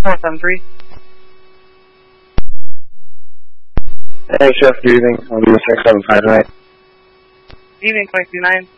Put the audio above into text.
473. Hey, Chef, good evening. I'll be 6759. Evening 229.